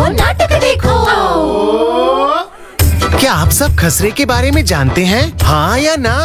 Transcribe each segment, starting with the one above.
नाटक देखो। क्या आप सब खसरे के बारे में जानते हैं? हाँ या ना?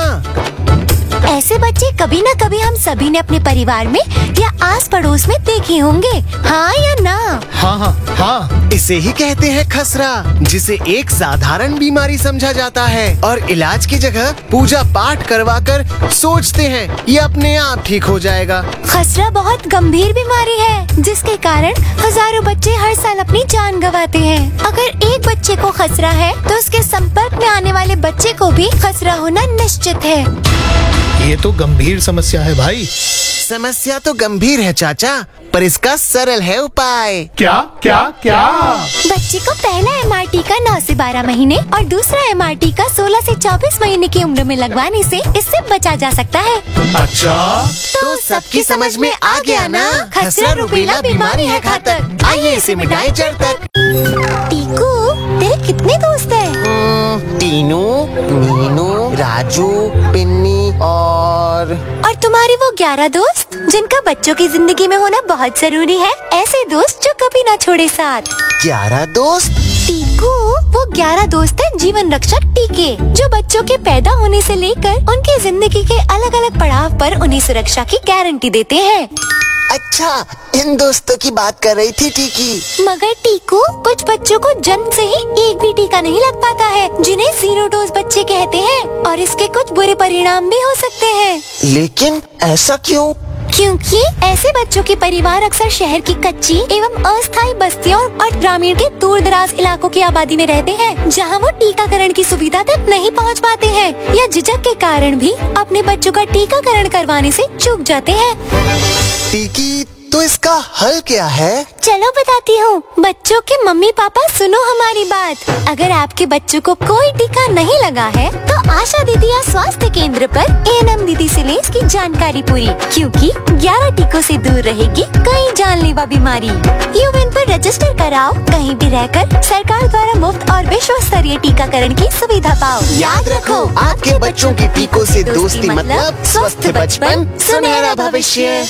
ऐसे बच्चे कभी न कभी हम सभी ने अपने परिवार में या आस पड़ोस में देखे होंगे। हाँ या ना? हाँ हाँ हाँ, इसे ही कहते हैं खसरा, जिसे एक साधारण बीमारी समझा जाता है और इलाज की जगह पूजा पाठ करवाकर सोचते हैं ये अपने आप ठीक हो जाएगा। खसरा बहुत गंभीर बीमारी है जिसके कारण हजारों बच्चे हर साल अपनी जान गंवाते हैं। अगर एक बच्चे को खसरा है तो उसके संपर्क में आने वाले बच्चे को भी खसरा होना निश्चित है। ये तो गंभीर समस्या है भाई। समस्या तो गंभीर है चाचा, पर इसका सरल है उपाय। क्या क्या क्या? बच्चे को पहला MR टीका 9 से 12 महीने और दूसरा MR टीका 16 से 24 महीने की उम्र में लगवाने से इससे बचा जा सकता है। अच्छा, तो सबकी समझ में आ गया ना? खसरा रुबेला बीमारी है घातक, आइए इसे मिटाएं जड़ तक। टीकू, तेरे कितने दोस्त हैं? टीनू, मीनू, राजू, पिन्नी और तुम्हारे वो 11 दोस्त जिनका बच्चों की जिंदगी में होना बहुत जरूरी है। ऐसे दोस्त जो कभी ना छोड़े साथ। 11 दोस्त? टीकू, वो 11 दोस्त हैं जीवन रक्षक टीके, जो बच्चों के पैदा होने से लेकर उनकी जिंदगी के अलग अलग पड़ाव पर उन्हें सुरक्षा की गारंटी देते हैं। अच्छा, इन दोस्तों की बात कर रही थी टीकी। मगर टीकू, कुछ बच्चों को जन्म से ही एक भी टीका नहीं लग पाता है, जिन्हें 0 डोज बच्चे कहते हैं, और इसके कुछ बुरे परिणाम भी हो सकते हैं। लेकिन ऐसा क्यों? क्योंकि ऐसे बच्चों के परिवार अक्सर शहर की कच्ची एवं अस्थायी बस्तियों और ग्रामीण के दूर दराज इलाकों की आबादी में रहते हैं, जहां वो टीकाकरण की सुविधा तक नहीं पहुंच पाते हैं या झिझक के कारण भी अपने बच्चों का टीकाकरण करवाने से चूक जाते हैं। टीकी, तो इसका हल क्या है? चलो बताती हूँ। बच्चों के मम्मी पापा सुनो हमारी बात। अगर आपके बच्चों को कोई टीका नहीं लगा है तो आशा दीदी या स्वास्थ्य केंद्र पर ANM दीदी से ले इसकी जानकारी पूरी, क्योंकि 11 टीकों से दूर रहेगी कई जानलेवा बीमारी। यूविन पर रजिस्टर कराओ, कहीं भी रहकर सरकार द्वारा मुफ्त और विश्व स्तरीय टीकाकरण की सुविधा पाओ। याद रखो, आपके बच्चों की टीकों से दोस्ती मतलब स्वस्थ बचपन, सुनहरा भविष्य।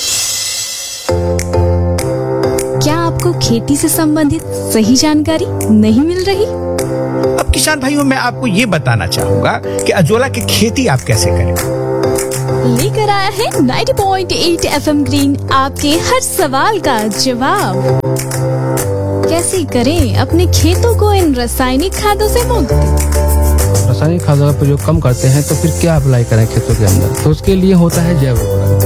क्या आपको खेती से संबंधित सही जानकारी नहीं मिल रही? अब किसान भाइयों, मैं आपको ये बताना चाहूँगा कि अजोला की खेती आप कैसे करें। लेकर आया है 90.8 FM ग्रीन आपके हर सवाल का जवाब। कैसे करें अपने खेतों को इन रासायनिक खादों से मुक्त? रासायनिक खादों का प्रयोग कम करते हैं तो फिर क्या अप्लाई करें खेतों के अंदर? तो उसके लिए होता है जैव उर्वरक।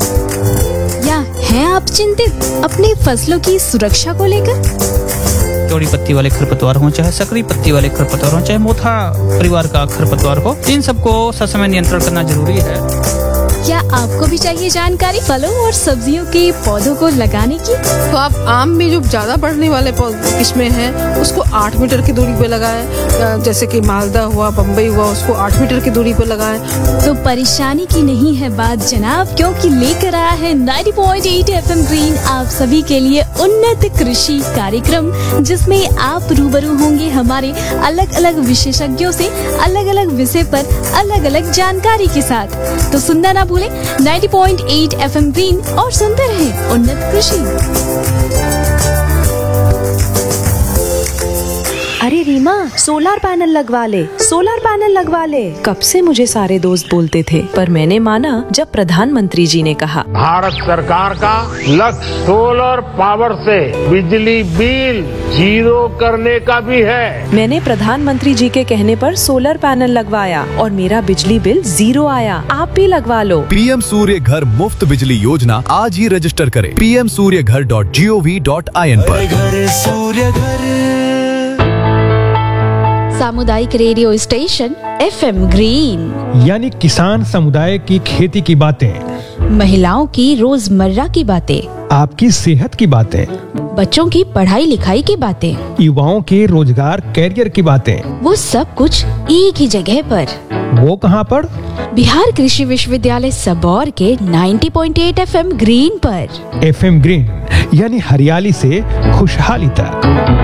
हैं आप चिंतित अपनी फसलों की सुरक्षा को लेकर? चौड़ी पत्ती वाले खरपतवार हो, चाहे सकरी पत्ती वाले खरपतवार हो, चाहे मोथा परिवार का खरपतवार हो, इन सबको ससमय नियंत्रण करना जरूरी है। क्या आपको भी चाहिए जानकारी फलों और सब्जियों के पौधों को लगाने की? तो आप आम में जो ज्यादा बढ़ने वाले किस्में हैं उसको 8 मीटर की दूरी पे लगाएं, जैसे कि मालदा हुआ, बम्बई हुआ, उसको 8 मीटर की दूरी पे लगाएं। तो परेशानी की नहीं है बात जनाब, क्योंकि लेकर आया है 90.8 FM ग्रीन आप सभी के लिए उन्नत कृषि कार्यक्रम, जिसमें आप रूबरू होंगे हमारे अलग अलग विशेषज्ञों से अलग अलग विषय पर अलग अलग जानकारी के साथ। तो सुनना ना भूलें 90.8 FM ग्रीन और सुनते रहें उन्नत कृषि। अरे रीमा, सोलर पैनल लगवा ले, सोलर पैनल लगवा ले। कब से मुझे सारे दोस्त बोलते थे, पर मैंने माना जब प्रधानमंत्री जी ने कहा। भारत सरकार का लक्ष्य सोलर पावर से बिजली बिल 0 करने का भी है। मैंने प्रधानमंत्री जी के कहने पर सोलर पैनल लगवाया और मेरा बिजली बिल 0 आया। आप भी लगवा लो। PM सूर्य घर मुफ्त बिजली योजना आज ही रजिस्टर करें pmsuryaghar.gov.in पर। घर सूर्य घर सामुदायिक रेडियो स्टेशन FM ग्रीन, यानी किसान समुदाय की खेती की बातें, महिलाओं की रोजमर्रा की बातें, आपकी सेहत की बातें, बच्चों की पढ़ाई लिखाई की बातें, युवाओं के रोजगार कैरियर की बातें, वो सब कुछ एक ही जगह पर। वो कहाँ पर? बिहार कृषि विश्वविद्यालय सबौर के 90.8 FM ग्रीन पर। FM ग्रीन यानी हरियाली से खुशहाली तक।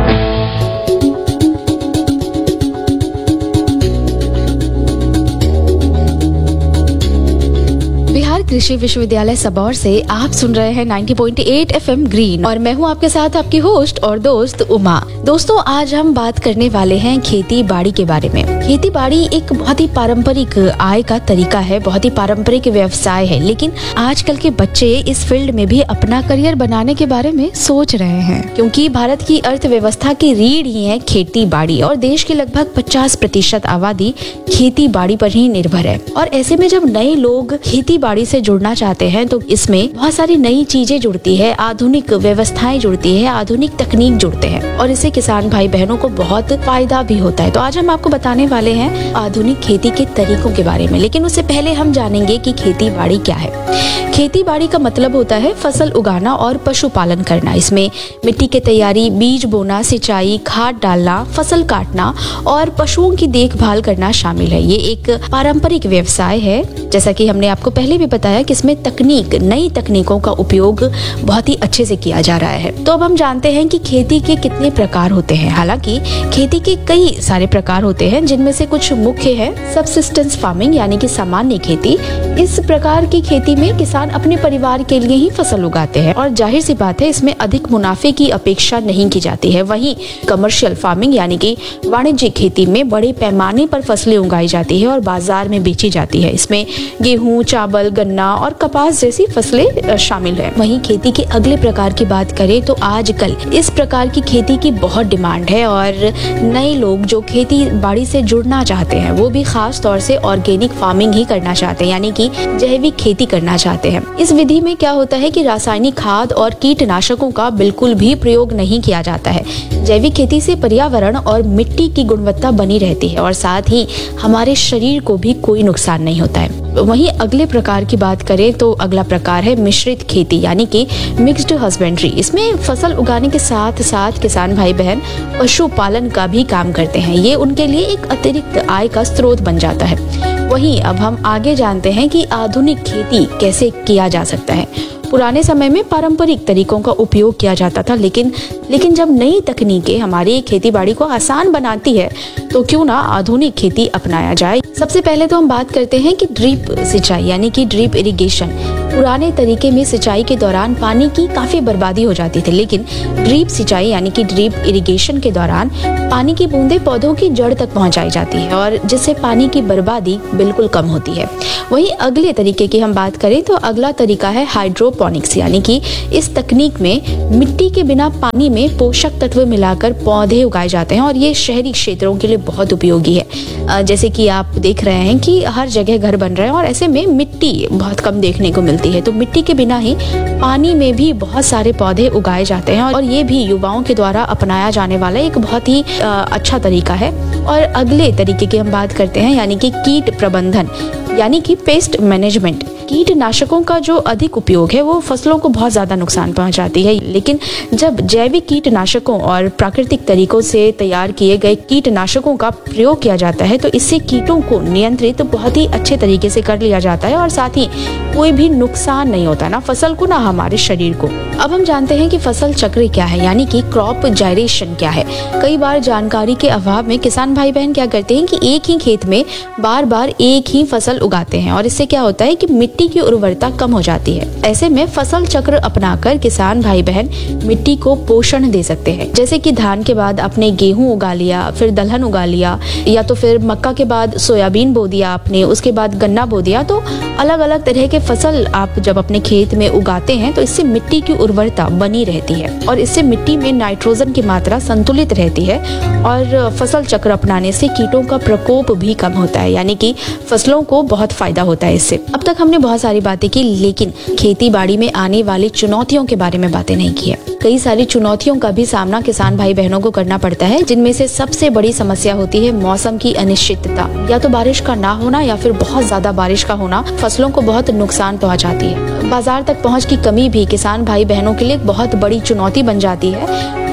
कृषि विश्वविद्यालय सबौर से आप सुन रहे हैं 90.8 FM ग्रीन और मैं हूं आपके साथ आपकी होस्ट और दोस्त उमा। दोस्तों, आज हम बात करने वाले हैं खेती बाड़ी के बारे में। खेती बाड़ी एक बहुत ही पारंपरिक आय का तरीका है, बहुत ही पारंपरिक व्यवसाय है, लेकिन आजकल के बच्चे इस फील्ड में भी अपना करियर बनाने के बारे में सोच रहे हैं, क्योंकि भारत की अर्थव्यवस्था की रीढ़ ही है खेती बाड़ी और देश की लगभग 50% आबादी खेती बाड़ी पर ही निर्भर है। और ऐसे में जब नए लोग खेती बाड़ी से जुड़ना चाहते हैं तो इसमें बहुत सारी नई चीजें जुड़ती है, आधुनिक व्यवस्थाएं जुड़ती है, आधुनिक तकनीक जुड़ते हैं और इससे किसान भाई बहनों को बहुत फायदा भी होता है। तो आज हम आपको बताने वाले हैं आधुनिक खेती के तरीकों के बारे में, लेकिन उससे पहले हम जानेंगे कि खेती बाड़ी क्या है। खेती बाड़ी का मतलब होता है फसल उगाना और पशुपालन करना। इसमें मिट्टी की तैयारी, बीज बोना, सिंचाई, खाद डालना, फसल काटना और पशुओं की देखभाल करना शामिल है। ये एक पारंपरिक व्यवसाय है, जैसा कि हमने आपको पहले भी बताया कि इसमें नई तकनीकों का उपयोग बहुत ही अच्छे से किया जा रहा है। तो अब हम जानते हैं कि खेती के कितने प्रकार होते हैं। हालांकि खेती के कई सारे प्रकार होते हैं, जिनमें से कुछ मुख्य है सबसिस्टेंस फार्मिंग यानी कि सामान्य खेती। इस प्रकार की खेती में किसान अपने परिवार के लिए ही फसल उगाते हैं और जाहिर सी बात है इसमें अधिक मुनाफे की अपेक्षा नहीं की जाती है। वहीं कमर्शियल फार्मिंग यानी कि वाणिज्यिक खेती में बड़े पैमाने पर फसलें उगाई जाती है और बाजार में बेची जाती है। इसमें गेहूं, चावल, गन्ना और कपास जैसी फसलें शामिल है। वहीं खेती के अगले प्रकार की बात करें तो आजकल इस प्रकार की खेती की बहुत डिमांड है और नए लोग जो खेती बाड़ी से जुड़ना चाहते हैं वो भी खास तौर से ऑर्गेनिक फार्मिंग ही करना चाहते हैं, यानी कि जैविक खेती करना चाहते हैं। इस विधि में क्या होता है कि रासायनिक खाद और कीटनाशकों का बिल्कुल भी प्रयोग नहीं किया जाता है। जैविक खेती से पर्यावरण और मिट्टी की गुणवत्ता बनी रहती है और साथ ही हमारे शरीर को भी कोई नुकसान नहीं होता है। वहीं अगले प्रकार की बात करें तो अगला प्रकार है मिश्रित खेती यानी कि मिक्स्ड हस्बेंड्री। इसमें फसल उगाने के साथ साथ किसान भाई बहन पशुपालन का भी काम करते हैं। ये उनके लिए एक अतिरिक्त आय का स्रोत बन जाता है। वहीं अब हम आगे जानते हैं कि आधुनिक खेती कैसे किया जा सकता है। पुराने समय में पारंपरिक तरीकों का उपयोग किया जाता था, लेकिन जब नई तकनीकें हमारी खेती बाड़ी को आसान बनाती है तो क्यों ना आधुनिक खेती अपनाया जाए। सबसे पहले तो हम बात करते हैं कि ड्रिप सिंचाई यानी कि ड्रिप इरिगेशन। पुराने तरीके में सिंचाई के दौरान पानी की काफी बर्बादी हो जाती थी, लेकिन ड्रिप सिंचाई यानी कि ड्रिप इरिगेशन के दौरान पानी की बूंदें पौधों की जड़ तक पहुंचाई जाती है और जिससे पानी की बर्बादी बिल्कुल कम होती है। वहीं अगले तरीके की हम बात करें तो अगला तरीका है हाइड्रोपोनिक्स यानी कि इस तकनीक में मिट्टी के बिना पानी में पोषक तत्व मिलाकर पौधे उगाए जाते हैं और ये शहरी क्षेत्रों के लिए बहुत उपयोगी है। जैसे कि आप देख रहे हैं कि हर जगह घर बन रहे हैं और ऐसे में मिट्टी बहुत कम देखने को मिलती है, तो मिट्टी के बिना ही पानी में भी बहुत सारे पौधे उगाए जाते हैं और ये भी युवाओं के द्वारा अपनाया जाने वाला एक बहुत ही अच्छा तरीका है। और अगले तरीके की हम बात करते हैं यानी कि कीट प्रबंधन यानी कि पेस्ट मैनेजमेंट। कीटनाशकों का जो अधिक उपयोग है वो फसलों को बहुत ज्यादा नुकसान पहुंचाती है, लेकिन जब जैविक कीटनाशकों और प्राकृतिक तरीकों से तैयार किए गए कीटनाशकों का प्रयोग किया जाता है तो इससे कीटों को नियंत्रित बहुत ही अच्छे तरीके से कर लिया जाता है और साथ ही कोई भी नुकसान नहीं होता, ना फसल को ना हमारे शरीर को। अब हम जानते हैं कि फसल चक्र क्या है यानी कि क्रॉप जायरेशन क्या है। कई बार जानकारी के अभाव में किसान भाई बहन क्या करते हैं कि एक ही खेत में बार बार एक ही फसल उगाते हैं और इससे क्या होता है कि मिट्टी की उर्वरता कम हो जाती है। ऐसे में फसल चक्र अपनाकर किसान भाई बहन मिट्टी को पोषण दे सकते हैं। जैसे कि धान के बाद आपने गेहूं उगा लिया, फिर दलहन उगा लिया, या तो फिर मक्का के बाद सोयाबीन बो दिया आपने, उसके बाद गन्ना बो दिया। तो अलग अलग तरह के फसल आप जब अपने खेत में उगाते हैं तो इससे मिट्टी की उर्वरता बनी रहती है और इससे मिट्टी में नाइट्रोजन की मात्रा संतुलित रहती है और फसल चक्र अपनाने से कीटों का प्रकोप भी कम होता है, यानी कि फसलों को बहुत फायदा होता है इससे। अब तक हमने बहुत सारी बातें की, लेकिन खेती बाड़ी में आने वाली चुनौतियों के बारे में बातें नहीं की है। कई सारी चुनौतियों का भी सामना किसान भाई बहनों को करना पड़ता है, जिनमें से सबसे बड़ी समस्या होती है मौसम की अनिश्चितता। या तो बारिश का ना होना या फिर बहुत ज्यादा बारिश का होना फसलों को बहुत नुकसान पहुंचाती है। बाजार तक पहुंच की कमी भी किसान भाई बहनों के लिए बहुत बड़ी चुनौती बन जाती है।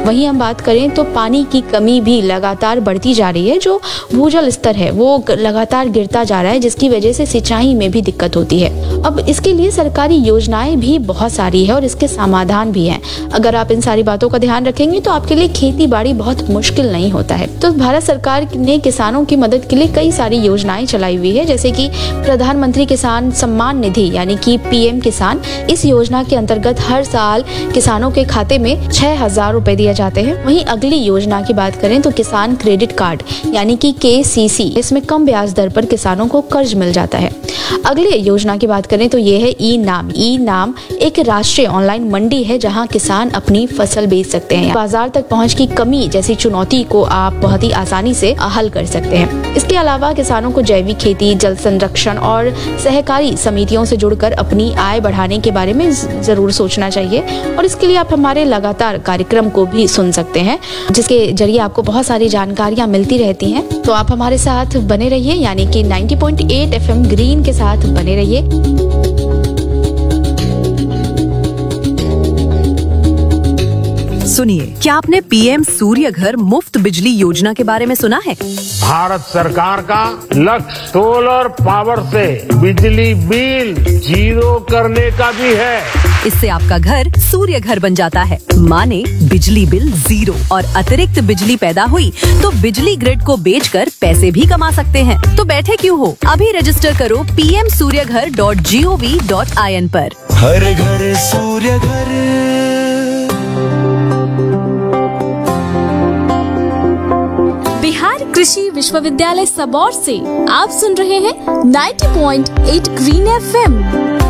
वहीं हम बात करें तो पानी की कमी भी लगातार बढ़ती जा रही है। जो भूजल स्तर है वो लगातार गिरता जा रहा है, जिसकी वजह से सिंचाई में भी दिक्कत होती है। अब इसके लिए सरकारी योजनाएं भी बहुत सारी है और इसके समाधान भी हैं। अगर आप इन सारी बातों का ध्यान रखेंगे तो आपके लिए खेती बाड़ी बहुत मुश्किल नहीं होता है। तो भारत सरकार ने किसानों की मदद के लिए कई सारी योजनाएं चलाई हुई है, जैसे कि प्रधानमंत्री किसान सम्मान निधि यानी कि PM किसान। इस योजना के अंतर्गत हर साल किसानों के खाते में 6,000 रुपए दिए जाते हैं। वहीं अगली योजना की बात करें तो किसान क्रेडिट कार्ड यानी कि KCC, इसमें कम ब्याज दर पर किसानों को कर्ज मिल जाता है। अगली योजना की बात करें तो ये है ई-नाम एक राष्ट्रीय ऑनलाइन मंडी है जहां किसान अपनी फसल बेच सकते हैं। बाजार तक पहुंच की कमी जैसी चुनौती को आप बहुत ही आसानी से हल कर सकते हैं। इसके अलावा किसानों को जैविक खेती, जल संरक्षण और सहकारी समितियों से जुड़कर अपनी आय बढ़ाने के बारे में जरूर सोचना चाहिए। और इसके लिए आप हमारे लगातार कार्यक्रम को भी सुन सकते हैं, जिसके जरिए आपको बहुत सारी जानकारियां मिलती रहती हैं। तो आप हमारे साथ बने रहिए, यानी कि 90.8 FM ग्रीन के साथ बने रहिए। सुनिए, क्या आपने PM सूर्य घर मुफ्त बिजली योजना के बारे में सुना है? भारत सरकार का लक्ष्य सोलर पावर से बिजली बिल 0 करने का भी है। इससे आपका घर सूर्य घर बन जाता है। माने बिजली बिल 0 और अतिरिक्त बिजली पैदा हुई तो बिजली ग्रिड को बेचकर पैसे भी कमा सकते हैं। तो बैठे क्यों हो, अभी रजिस्टर करो pmsuryaghar.gov.in पर। हर घर सूर्य घर। बिहार कृषि विश्वविद्यालय सबौर से आप सुन रहे हैं 90.8 ग्रीन FM।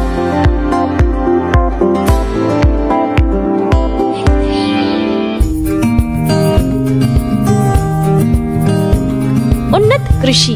उन्नत कृषि।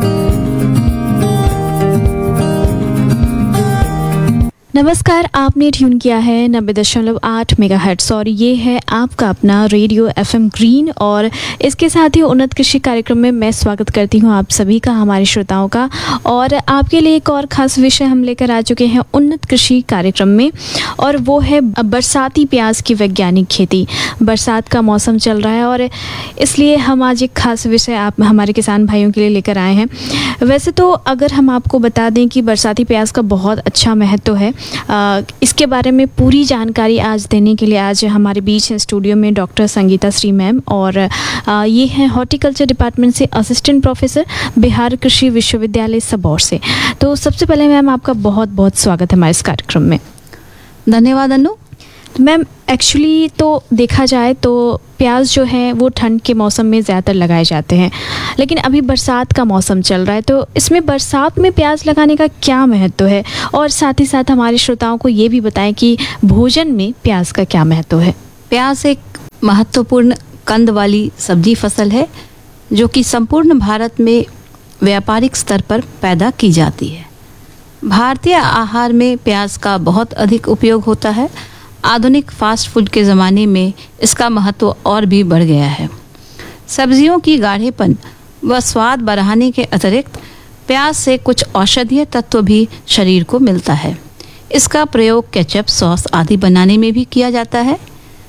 नमस्कार, आपने ट्यून किया है 90.8 मेगाहर्ट्ज़ और ये है आपका अपना रेडियो FM ग्रीन। और इसके साथ ही उन्नत कृषि कार्यक्रम में मैं स्वागत करती हूँ आप सभी का, हमारे श्रोताओं का। और आपके लिए एक और ख़ास विषय हम लेकर आ चुके हैं उन्नत कृषि कार्यक्रम में, और वो है बरसाती प्याज की वैज्ञानिक खेती। बरसात का मौसम चल रहा है और इसलिए हम आज एक ख़ास विषय आप हमारे किसान भाइयों के लिए लेकर आए हैं। वैसे तो अगर हम आपको बता दें कि बरसाती प्याज का बहुत अच्छा महत्व है, इसके बारे में पूरी जानकारी आज देने के लिए आज हमारे बीच स्टूडियो में डॉक्टर संगीता श्री मैम, और ये हैं हॉर्टिकल्चर डिपार्टमेंट से असिस्टेंट प्रोफेसर, बिहार कृषि विश्वविद्यालय सबौर से। तो सबसे पहले मैम आपका बहुत बहुत स्वागत है हमारे इस कार्यक्रम में। धन्यवाद अनु। मैम एक्चुअली तो देखा जाए तो प्याज जो है वो ठंड के मौसम में ज़्यादातर लगाए जाते हैं, लेकिन अभी बरसात का मौसम चल रहा है, तो इसमें बरसात में प्याज लगाने का क्या महत्व है? और साथ ही साथ हमारे श्रोताओं को ये भी बताएं कि भोजन में प्याज का क्या महत्व है। प्याज एक महत्वपूर्ण कंद वाली सब्जी फसल है जो कि संपूर्ण भारत में व्यापारिक स्तर पर पैदा की जाती है। भारतीय आहार में प्याज का बहुत अधिक उपयोग होता है। आधुनिक फास्ट फूड के ज़माने में इसका महत्व और भी बढ़ गया है। सब्जियों की गाढ़ेपन व स्वाद बढ़ाने के अतिरिक्त प्याज से कुछ औषधीय तत्व भी शरीर को मिलता है। इसका प्रयोग केचप, सॉस आदि बनाने में भी किया जाता है।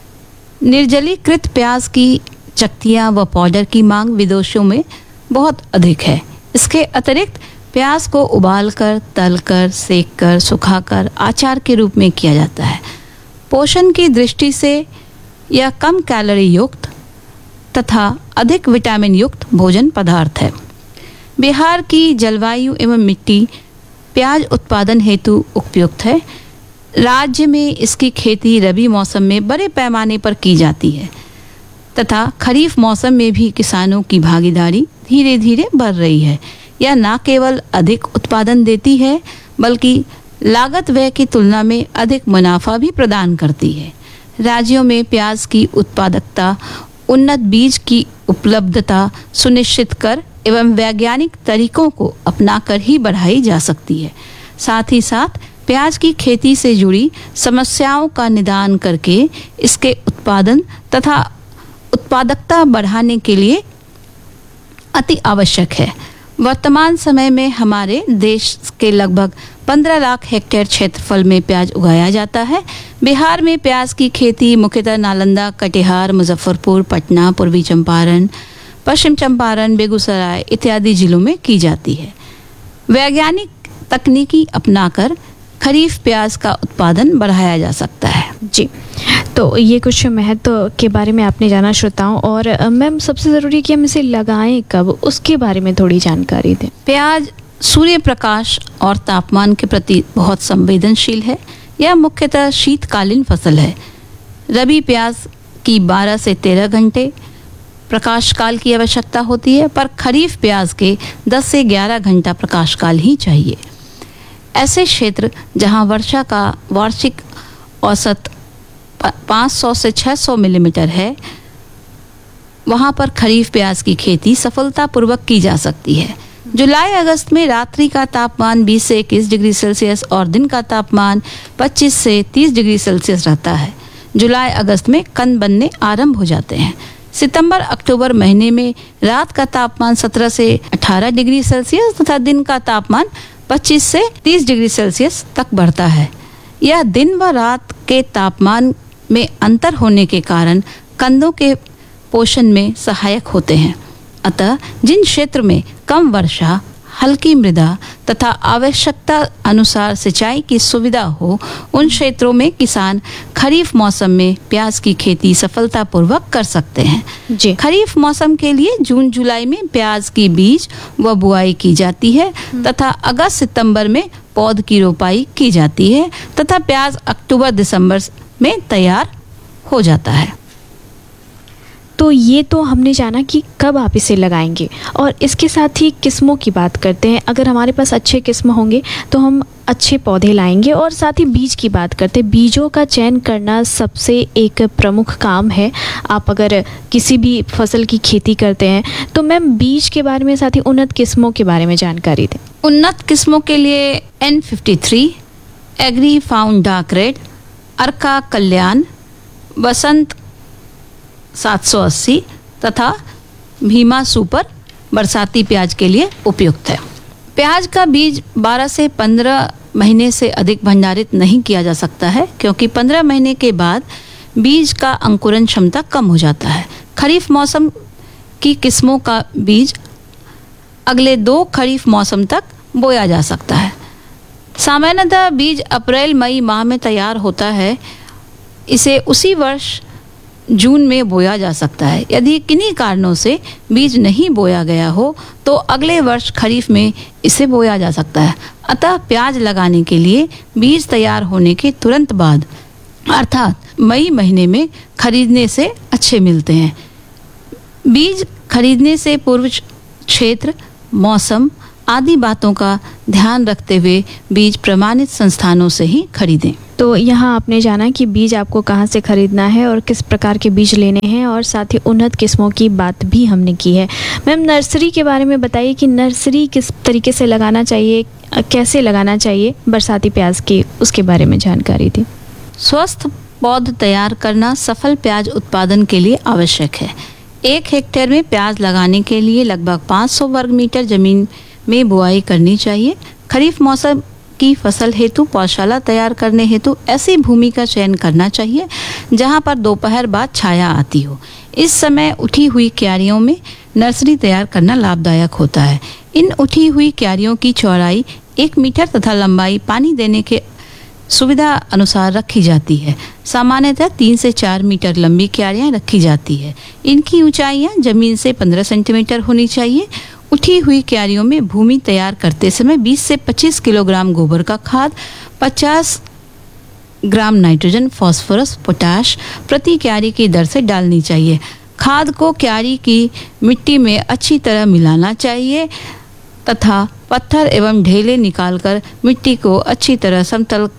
निर्जलीकृत प्याज की चक्तियाँ व पाउडर की मांग विदेशों में बहुत अधिक है। इसके अतिरिक्त प्याज को उबालकर, तलकर, सेककर, सुखाकर अचार के रूप में किया जाता है। पोषण की दृष्टि से यह कम कैलोरी युक्त तथा अधिक विटामिन युक्त भोजन पदार्थ है। बिहार की जलवायु एवं मिट्टी प्याज उत्पादन हेतु उपयुक्त है। राज्य में इसकी खेती रबी मौसम में बड़े पैमाने पर की जाती है तथा खरीफ मौसम में भी किसानों की भागीदारी धीरे धीरे बढ़ रही है। यह न केवल अधिक उत्पादन देती है बल्कि लागत व्यय की तुलना में अधिक मुनाफा भी प्रदान करती है। राज्यों में प्याज की उत्पादकता उन्नत बीज की उपलब्धता सुनिश्चित कर एवं वैज्ञानिक तरीकों को अपनाकर ही बढ़ाई जा सकती है। साथ ही साथ प्याज की खेती से जुड़ी समस्याओं का निदान करके इसके उत्पादन तथा उत्पादकता बढ़ाने के लिए अति आवश्यक है। वर्तमान समय में हमारे देश के लगभग 15 लाख हेक्टेयर क्षेत्रफल में प्याज उगाया जाता है। बिहार में प्याज की खेती मुख्यतः नालंदा, कटिहार, मुजफ्फरपुर, पटना, पूर्वी चंपारण, पश्चिम चंपारण, बेगूसराय इत्यादि जिलों में की जाती है। वैज्ञानिक तकनीकी अपनाकर खरीफ प्याज का उत्पादन बढ़ाया जा सकता है। जी, तो ये कुछ महत्व के बारे में आपने जाना श्रोताओं। और मैम सबसे ज़रूरी कि हम इसे लगाएं कब, उसके बारे में थोड़ी जानकारी दें। प्याज सूर्य प्रकाश और तापमान के प्रति बहुत संवेदनशील है। यह मुख्यतः शीतकालीन फसल है। रबी प्याज की 12 से 13 घंटे प्रकाश काल की आवश्यकता होती है, पर खरीफ प्याज के 10 से 11 घंटा प्रकाश काल ही चाहिए। ऐसे क्षेत्र जहां वर्षा का वार्षिक औसत 500 से 600 मिलीमीटर है, वहां पर खरीफ प्याज की खेती सफलतापूर्वक की जा सकती है। जुलाई अगस्त में रात्रि का तापमान 20 से 21 डिग्री सेल्सियस और दिन का तापमान 25 से 30 डिग्री सेल्सियस रहता है। जुलाई अगस्त में कंद बनने आरंभ हो जाते हैं। सितंबर अक्टूबर महीने में रात का तापमान 17 से 18 डिग्री सेल्सियस तथा दिन का तापमान 25 से 30 डिग्री सेल्सियस तक बढ़ता है। यह दिन व रात के तापमान में अंतर होने के कारण कंदों के पोषण में सहायक होते हैं। अतः जिन क्षेत्र में कम वर्षा, हल्की मृदा तथा आवश्यकता अनुसार सिंचाई की सुविधा हो, उन क्षेत्रों में किसान खरीफ मौसम में प्याज की खेती सफलतापूर्वक कर सकते हैं। जी, खरीफ मौसम के लिए जून जुलाई में प्याज की बीज व बुआई की जाती है तथा अगस्त सितंबर में पौध की रोपाई की जाती है तथा प्याज अक्टूबर दिसंबर में तैयार हो जाता है। तो ये तो हमने जाना कि कब आप इसे लगाएंगे, और इसके साथ ही किस्मों की बात करते हैं। अगर हमारे पास अच्छे किस्म होंगे तो हम अच्छे पौधे लाएंगे। और साथ ही बीज की बात करते हैं। बीजों का चयन करना सबसे एक प्रमुख काम है। आप अगर किसी भी फसल की खेती करते हैं तो मैम बीज के बारे में, साथ ही उन्नत किस्मों के बारे में जानकारी दें। उन्नत किस्मों के लिए N53, agree found dark red, अर्का कल्याण, बसंत 780 तथा भीमा सुपर बरसाती प्याज के लिए उपयुक्त है। प्याज का बीज 12 से 15 महीने से अधिक भंडारित नहीं किया जा सकता है, क्योंकि 15 महीने के बाद बीज का अंकुरण क्षमता कम हो जाता है। खरीफ मौसम की किस्मों का बीज अगले 2 खरीफ मौसम तक बोया जा सकता है। सामान्यतः बीज अप्रैल मई माह में तैयार होता है। इसे उसी वर्ष जून में बोया जा सकता है। यदि किन्हीं कारणों से बीज नहीं बोया गया हो तो अगले वर्ष खरीफ में इसे बोया जा सकता है। अतः प्याज लगाने के लिए बीज तैयार होने के तुरंत बाद अर्थात मई महीने में खरीदने से अच्छे मिलते हैं। बीज खरीदने से पूर्व क्षेत्र, मौसम आदि बातों का ध्यान रखते हुए बीज प्रमाणित संस्थानों से ही खरीदें। तो यहाँ आपने जाना कि बीज आपको कहाँ से खरीदना है और किस प्रकार के बीज लेने हैं, और साथ ही उन्नत किस्मों की बात भी हमने की है। मैम नर्सरी के बारे में बताइए कि नर्सरी किस तरीके से लगाना चाहिए, कैसे लगाना चाहिए बरसाती प्याज की, उसके बारे में जानकारी दी। स्वस्थ पौध तैयार करना सफल प्याज उत्पादन के लिए आवश्यक है। 1 हेक्टेयर में प्याज लगाने के लिए लगभग 500 वर्ग मीटर जमीन में बुआई करनी चाहिए। खरीफ मौसम की फसल हेतु पौधशाला तैयार करने हेतु ऐसी भूमि का चयन करना चाहिए जहां पर दोपहर बाद छाया आती हो। इस समय उठी हुई क्यारियों में नर्सरी तैयार करना लाभदायक होता है। इन उठी हुई क्यारियों की चौड़ाई 1 मीटर तथा लंबाई पानी देने के सुविधा अनुसार रखी जाती है। सामान्यतः 3 से 4 मीटर लंबी क्यारियां रखी जाती है। इनकी ऊंचाइयां जमीन से 15 सेंटीमीटर होनी चाहिए। उठी हुई क्यारियों में भूमि तैयार करते समय 20 से 25 किलोग्राम गोबर का खाद, 50 ग्राम नाइट्रोजन, फास्फोरस, पोटाश प्रति क्यारी की दर से डालनी चाहिए। खाद को क्यारी की मिट्टी में अच्छी तरह मिलाना चाहिए तथा पत्थर एवं ढेले निकालकर मिट्टी को अच्छी तरह समतल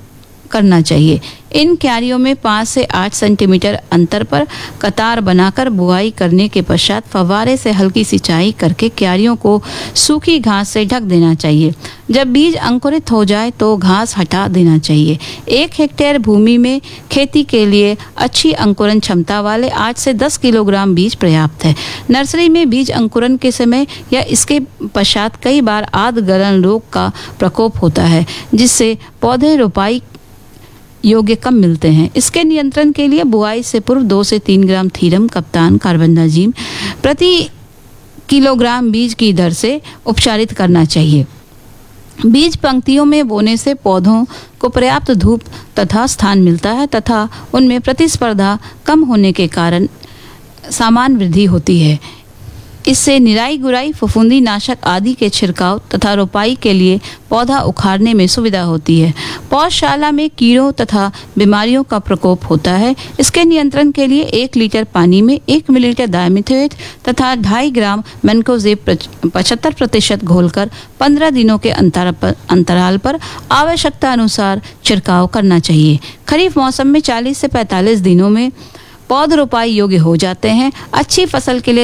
करना चाहिए। इन क्यारियों में 5 से 8 सेंटीमीटर अंतर पर कतार बनाकर बुआई करने के पश्चात फव्वारे से हल्की सिंचाई करके क्यारियों को सूखी घास से ढक देना चाहिए। जब बीज अंकुरित हो जाए तो घास हटा देना चाहिए। 1 हेक्टेयर भूमि में खेती के लिए अच्छी अंकुरण क्षमता वाले 8 से 10 किलोग्राम बीज पर्याप्त है। नर्सरी में बीज अंकुरण के समय या इसके पश्चात कई बार आद गलन रोग का प्रकोप होता है, जिससे पौधे रोपाई योग्य कम मिलते हैं। इसके नियंत्रण के लिए बुआई से पूर्व 2 से 3 ग्राम थीरम, कप्तान, कार्बेंडाजिम प्रति किलोग्राम बीज की दर से उपचारित करना चाहिए। बीज पंक्तियों में बोने से पौधों को पर्याप्त धूप तथा स्थान मिलता है तथा उनमें प्रतिस्पर्धा कम होने के कारण सामान्य वृद्धि होती है। इससे निराई गुराई, फफूंदी नाशक आदि के छिड़काव तथा रोपाई के लिए पौधा उखाड़ने में सुविधा होती है। पौधशाला में कीड़ों तथा बीमारियों का प्रकोप होता है। इसके नियंत्रण के लिए 1 लीटर पानी में 1 मिलीलीटर डायमिथोएट तथा 2.5 ग्राम मैनकोजेब 75% घोलकर 15 दिनों के अंतराल पर आवश्यकता अनुसार छिड़काव करना चाहिए। खरीफ मौसम में 40 से 45 दिनों में पौध रोपाई योग्य हो जाते हैं। अच्छी फसल के लिए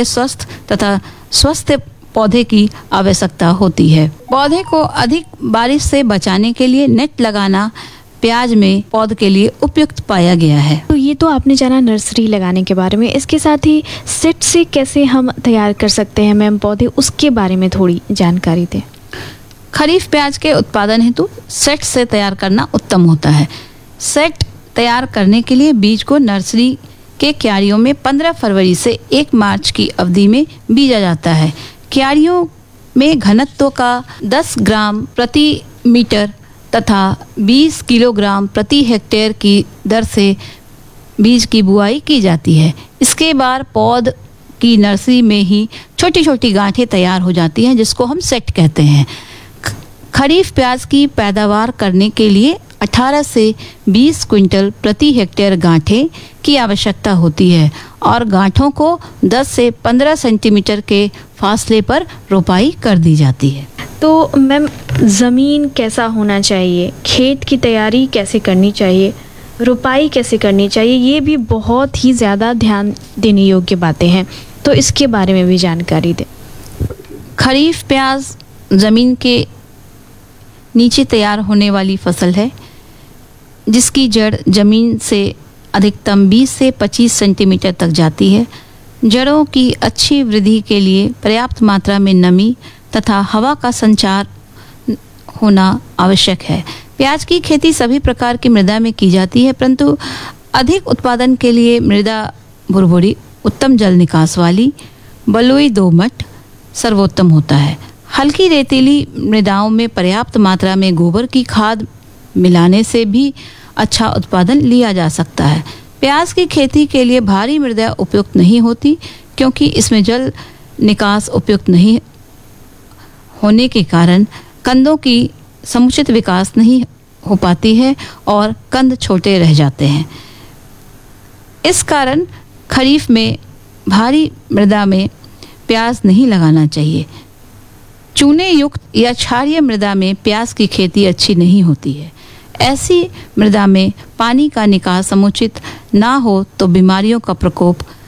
स्वस्थ पौधे की आवश्यकता होती है। पौधे को अधिक बारिश से बचाने के लिए नेट लगाना प्याज में पौध के लिए उपयुक्त पाया गया है। तो ये तो आपने जाना नर्सरी लगाने के बारे में। इसके साथ ही सेट से कैसे हम तैयार कर सकते हैं मैम पौधे, उसके बारे में थोड़ी जानकारी दें। खरीफ प्याज के उत्पादन हेतु सेट से तैयार करना उत्तम होता है। सेट तैयार करने के लिए बीज को नर्सरी के क्यारियों में 15 फरवरी से 1 मार्च की अवधि में बीजा जाता है। क्यारियों में घनत्व का 10 ग्राम प्रति मीटर तथा 20 किलोग्राम प्रति हेक्टेयर की दर से बीज की बुआई की जाती है। इसके बाद पौध की नर्सरी में ही छोटी छोटी गांठें तैयार हो जाती हैं, जिसको हम सेट कहते हैं। खरीफ प्याज की पैदावार करने के लिए 18 से 20 क्विंटल प्रति हेक्टेयर गांठें की आवश्यकता होती है और गांठों को 10 से 15 सेंटीमीटर के फासले पर रोपाई कर दी जाती है। तो मैम ज़मीन कैसा होना चाहिए, खेत की तैयारी कैसे करनी चाहिए, रोपाई कैसे करनी चाहिए, ये भी बहुत ही ज़्यादा ध्यान देने योग्य बातें हैं। तो इसके बारे में भी जानकारी दें। खरीफ प्याज ज़मीन के नीचे तैयार होने वाली फसल है, जिसकी जड़ जमीन से अधिकतम 20 से 25 सेंटीमीटर तक जाती है। जड़ों की अच्छी वृद्धि के लिए पर्याप्त मात्रा में नमी तथा हवा का संचार होना आवश्यक है। प्याज की खेती सभी प्रकार की मृदा में की जाती है, परंतु अधिक उत्पादन के लिए मृदा भुरभुरी, उत्तम जल निकास वाली, बलुई दोमट सर्वोत्तम होता है। हल्की रेतीली मृदाओं में पर्याप्त मात्रा में गोबर की खाद मिलाने से भी अच्छा उत्पादन लिया जा सकता है। प्याज की खेती के लिए भारी मृदा उपयुक्त नहीं होती, क्योंकि इसमें जल निकास उपयुक्त नहीं होने के कारण कंदों की समुचित विकास नहीं हो पाती है और कंद छोटे रह जाते हैं। इस कारण खरीफ में भारी मृदा में प्याज नहीं लगाना चाहिए। चूने युक्त या क्षारीय मृदा में प्याज की खेती अच्छी नहीं होती है। ऐसी मृदा में पानी का निकास समुचित ना हो तो बीमारियों का प्रकोप